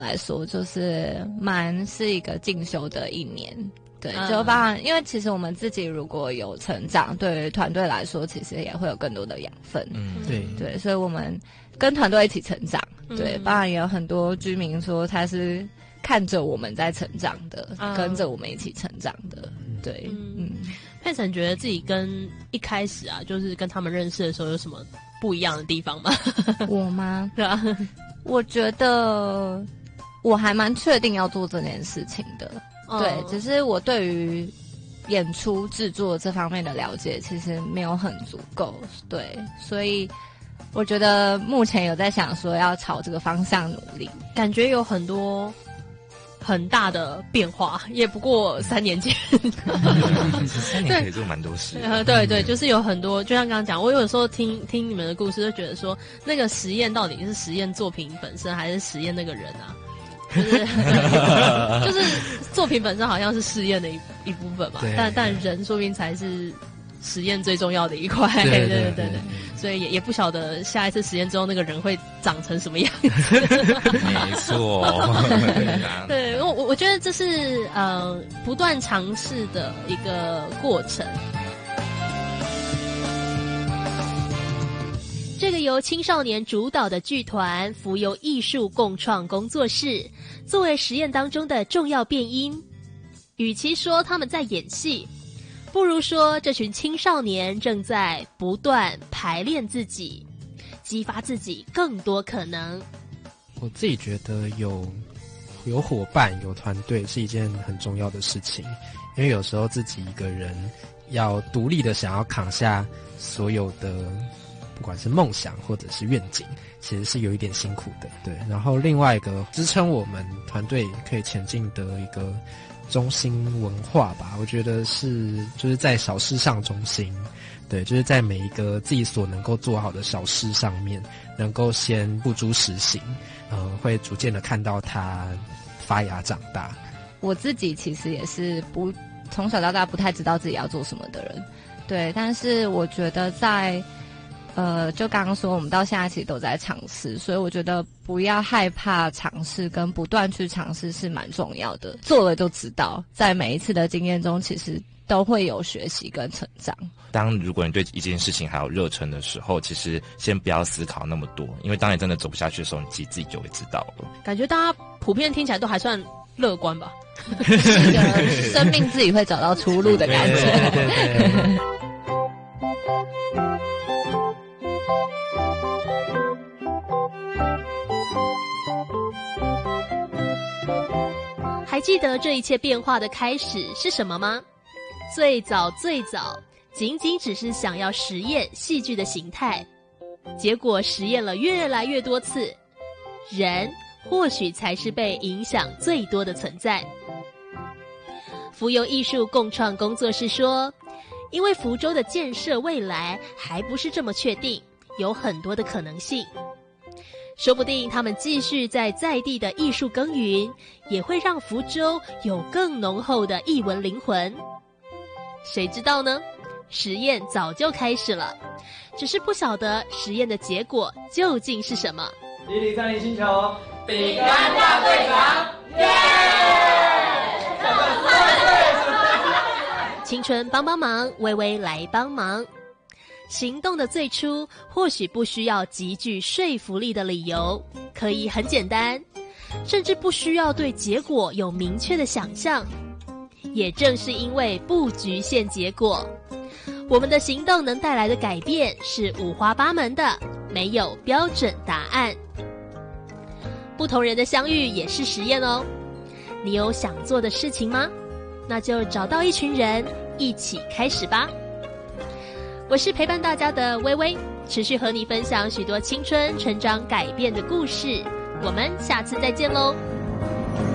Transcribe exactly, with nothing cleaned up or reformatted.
来说，就是蛮是一个进修的一年。对，就包含，因为其实我们自己如果有成长，对于团队来说，其实也会有更多的养分。 嗯，对对，所以我们跟团队一起成长。对， 嗯包含也有很多居民说他是看着我们在成长的， 嗯跟着我们一起成长的。对，嗯。嗯佩岑觉得自己跟一开始啊，就是跟他们认识的时候有什么不一样的地方吗？ 我吗？ 对啊， 我觉得我还蛮确定要做这件事情的。对，只是我对于演出制作这方面的了解其实没有很足够，对，所以我觉得目前有在想说要朝这个方向努力， 感觉有很多很大的变化，也不过三年前。 三年可以做蛮多事。 呃，对对，就是有很多，就像刚刚讲，我有时候听听你们的故事，就觉得说，那个实验到底是实验作品本身，还是实验那个人啊？就是就是作品本身好像是试验的一一部分嘛，但但人说不定才是实验最重要的一块。对对对 对, 对, 对，所以也也不晓得下一次实验之后那个人会长成什么样子。 没错。 对，我我我觉得这是呃不断尝试的一个过程。这个由青少年主导的剧团浮游艺术共创工作室，作为实验当中的重要变因，与其说他们在演戏，不如说这群青少年正在不断排练自己，激发自己更多可能。 我自己觉得有有伙伴有团队是一件很重要的事情，因为有时候自己一个人要独立的想要扛下所有的不管是梦想或者是愿景，其实是有一点辛苦的。对，然后另外一个支撑我们团队可以前进的一个中心文化吧，我觉得是就是在小事上中心。对，就是在每一个自己所能够做好的小事上面，能够先付诸实行，呃，会逐渐的看到它发芽长大。 我自己其实也是不从小到大不太知道自己要做什么的人，对，但是我觉得在呃，就刚刚说我们到现在其实都在尝试，所以我觉得不要害怕尝试，跟不断去尝试是蛮重要的。做了就知道，在每一次的经验中，其实都会有学习跟成长。 当如果你对一件事情还有热忱的时候，其实先不要思考那么多，因为当你真的走不下去的时候，你自己自己就会知道了。 感觉大家普遍听起来都还算乐观吧， 是的，生命自己会找到出路的感觉。 对对对对对还记得这一切变化的开始是什么吗？最早最早仅仅只是想要实验戏剧的形态，结果实验了越来越多次，人或许才是被影响最多的存在。浮游艺术共创工作室说，因为福州的建设未来还不是这么确定，有很多的可能性，说不定他们继续在在地的艺术耕耘，也会让福州有更浓厚的艺文灵魂。谁知道呢？实验早就开始了，只是不晓得实验的结果究竟是什么。 一零三零星球， 饼干大队长，耶！ 青春帮帮忙，微微来帮忙。行动的最初或许不需要极具说服力的理由，可以很简单，甚至不需要对结果有明确的想象。也正是因为不局限结果，我们的行动能带来的改变是五花八门的，没有标准答案。不同人的相遇也是实验哦。你有想做的事情吗？那就找到一群人一起开始吧。我是陪伴大家的微微，持续和你分享许多青春成长改变的故事。我们下次再见喽。